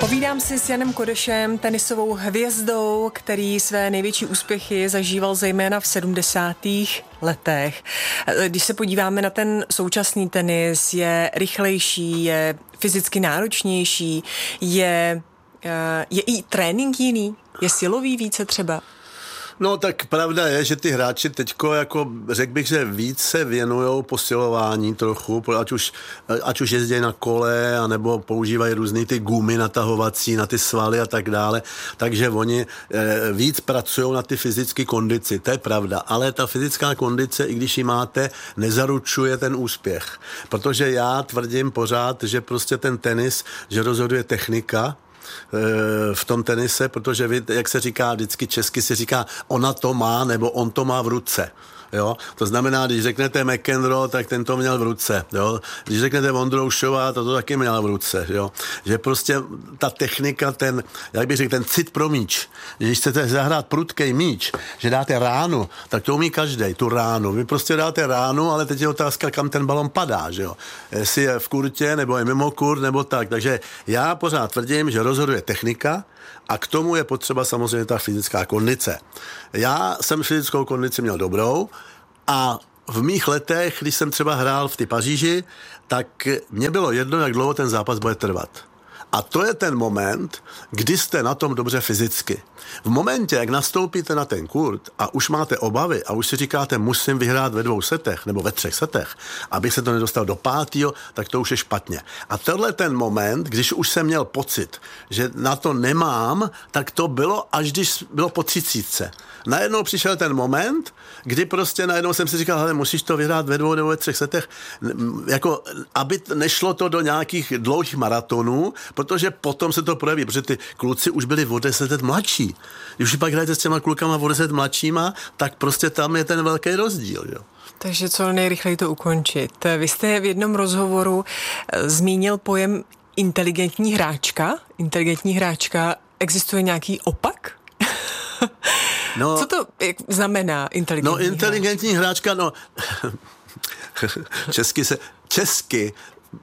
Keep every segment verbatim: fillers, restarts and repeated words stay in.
Povídám si s Janem Kodešem, tenisovou hvězdou, který své největší úspěchy zažíval zejména v sedmdesátých letech. Když se podíváme na ten současný tenis, je rychlejší, je fyzicky náročnější, je, je i trénink jiný, je silový více třeba? No tak pravda je, že ty hráči teďko, jako řekl bych, že víc se věnujou posilování trochu, ať už, ať už jezdí na kole, anebo používají různý ty gumy natahovací na ty svaly a tak dále, takže oni eh, víc pracují na ty fyzické kondici, to je pravda, ale ta fyzická kondice, i když ji máte, nezaručuje ten úspěch, protože já tvrdím pořád, že prostě ten tenis, že rozhoduje technika v tom tenise, protože vy, jak se říká, vždycky česky se říká, ona to má, nebo on to má v ruce. Jo? To znamená, když řeknete McEnroe, tak ten to měl v ruce. Jo? Když řeknete Vondroušová, to to taky měla v ruce. Jo? Že prostě ta technika, ten, jak bych řekl, ten cit pro míč. Když chcete zahrát prudkej míč, že dáte ránu, tak to umí každej, tu ránu. Vy prostě dáte ránu, ale teď je otázka, kam ten balon padá. Že jo? Jestli je v kurtě, nebo je mimo kurt, nebo tak. Takže já pořád tvrdím, že rozhoduje technika, a k tomu je potřeba samozřejmě ta fyzická kondice. Já jsem fyzickou kondici měl dobrou a v mých letech, když jsem třeba hrál v ty Paříži, tak mě bylo jedno, jak dlouho ten zápas bude trvat. A to je ten moment, kdy jste na tom dobře fyzicky. V momentě, jak nastoupíte na ten kurt a už máte obavy a už si říkáte, musím vyhrát ve dvou setech nebo ve třech setech, abych se to nedostal do pátýho, tak to už je špatně. A tenhle ten moment, když už jsem měl pocit, že na to nemám, tak to bylo, až když bylo po třicítce. Najednou přišel ten moment, kdy prostě najednou jsem si říkal, hele, musíš to vyhrát ve dvou nebo ve třech setech, jako, aby nešlo to do nějakých dlouhých maratonů, protože potom se to projeví, protože ty kluci už byli o deset let mladší. Když pak hrajete s těma klukama o deset mladšíma, tak prostě tam je ten velký rozdíl. Jo. Takže co nejrychleji to ukončit. Vy jste v jednom rozhovoru zmínil pojem inteligentní hráčka. Inteligentní hráčka, existuje nějaký opak? No, co to znamená inteligentní No inteligentní hráčka, hráčka no česky se, česky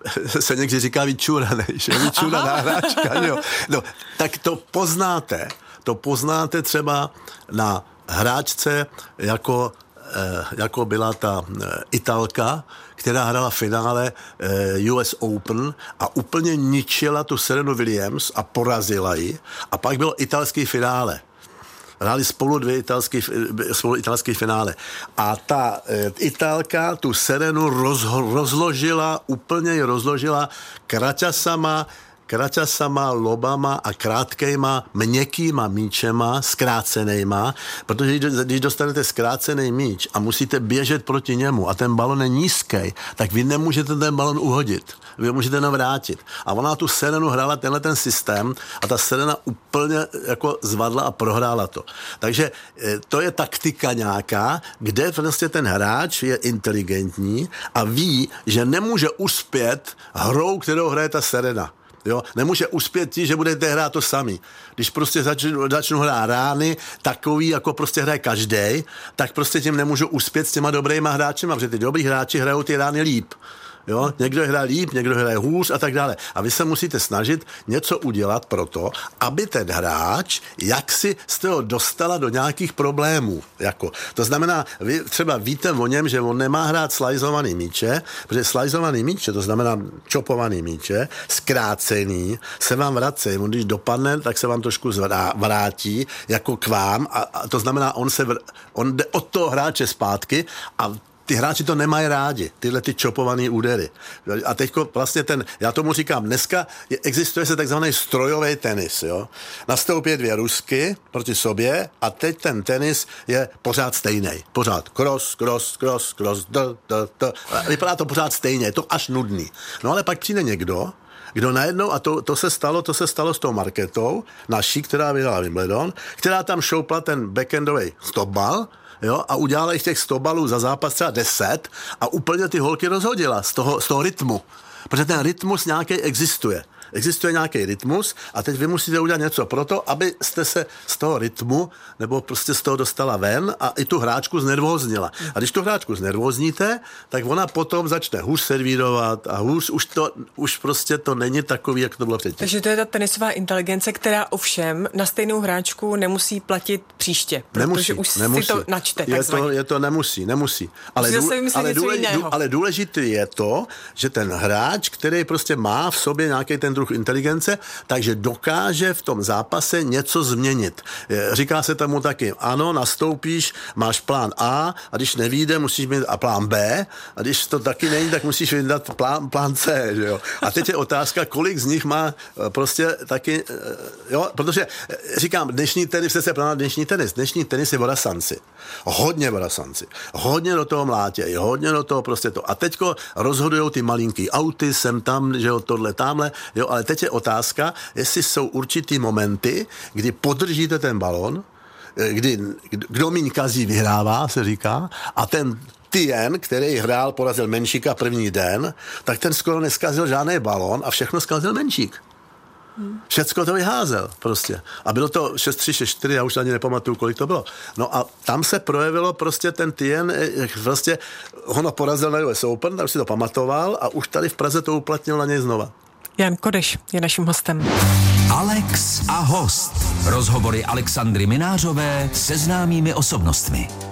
se někdy říká vyčuranej, že vyčuraná hráčka, jo. No, tak to poznáte, to poznáte třeba na hráčce, jako, eh, jako byla ta eh, Italka, která hrála v finále eh, U S Open a úplně ničila tu Serenu Williams a porazila ji. A pak bylo italský finále. Hráli spolu dvě italský, spolu italský finále. A ta e, Italka tu Serenu rozho, rozložila, úplně ji rozložila kraťasama, kraťasama, lobama a krátkejma, měkkýma míčema, zkrácenejma, protože když dostanete zkrácený míč a musíte běžet proti němu a ten balon je nízký, tak vy nemůžete ten balon uhodit. Vy můžete jenom vrátit. A ona tu Serenu hrála tenhle ten systém a ta Serena úplně jako zvadla a prohrála to. Takže to je taktika nějaká, kde vlastně ten hráč je inteligentní a ví, že nemůže uspět hrou, kterou hraje ta Serena. Jo? Nemůže uspět tí, že budete hrát to samý. Když prostě začnu, začnu hrát rány, takový, jako prostě hraje každej, tak prostě tím nemůžu uspět s těma dobrýma hráčima, protože ty dobrý hráči hrajou ty rány líp. Jo? Někdo hraje líp, někdo hraje hůř a tak dále. A vy se musíte snažit něco udělat pro to, aby ten hráč jaksi jste ho dostala do nějakých problémů. Jako. To znamená, vy třeba víte o něm, že on nemá hrát slajzovaný míče, protože slajzovaný míče, to znamená čopovaný míče, zkrácený, se vám vrací. On když dopadne, tak se vám trošku vrátí jako k vám a, a to znamená, on, se vr, on jde od toho hráče zpátky a ty hráči to nemají rádi, tyhle ty čopované údery. A teďko vlastně ten, já tomu říkám, dneska existuje se takzvaný strojový tenis, jo. Nastoupí dvě rusky proti sobě a teď ten tenis je pořád stejný. Pořád cross, cross, cross, cross, d, d, d. Vypadá to pořád stejně, je to až nudný. No ale pak přijde někdo, kdo najednou, a to, to se stalo, to se stalo s tou Marketou, naší, která vyhrala Wimbledon, která tam šoupla ten backendový stopbal, jo, a udělala jich těch sto balů za zápas třeba deset a úplně ty holky rozhodila z toho, z toho rytmu. Protože ten rytmus nějaký existuje. Existuje nějaký rytmus a teď vy musíte udělat něco pro to, abyste se z toho rytmu nebo prostě z toho dostala ven a i tu hráčku znervóznila. A když tu hráčku znervózníte, tak ona potom začne hůř servírovat a hůř už to, už prostě to není takový, jak to bylo předtím. Takže to je ta tenisová inteligence, která ovšem na stejnou hráčku nemusí platit příště, protože nemusí, už nemusí. si to načte. Je to, je to nemusí, nemusí. Ale, Musí důle, se vymyslet ale, něco důle, jiného. ale důležité je to, že ten hráč, který prostě má v sobě nějaký ten druh inteligence, takže dokáže v tom zápase něco změnit. Říká se tomu taky, ano, nastoupíš, máš plán A a když nevíde, musíš mít a plán B a když to taky není, tak musíš vydat plán, plán C, že jo. A teď je otázka, kolik z nich má prostě taky, jo, protože říkám, dnešní tenis, se plán dnešní tenis, dnešní tenis je vodasanci. Hodně vodasanci. Hodně do toho mlátějí, hodně do toho prostě to. A teďko rozhodujou ty malinký auty, sem tam, že jo, tohle, tamhle, jo, ale teď je otázka, jestli jsou určitý momenty, kdy podržíte ten balon, kdy kdo míň kazí, vyhrává, se říká, a ten Tien, který hrál, porazil Menšíka první den, tak ten skoro neskazil žádný balon a všechno skazil Menšík. Hmm. Všecko to vyházel prostě. A bylo to šest tři, šest čtyři, já už ani nepamatuju, kolik to bylo. No a tam se projevilo prostě ten Tien, vlastně ono porazil na U S Open, tam si to pamatoval a už tady v Praze to uplatnil na něj znova. Jan Kodeš je naším hostem. Alex a host. Rozhovory Alexandry Minářové se známými osobnostmi.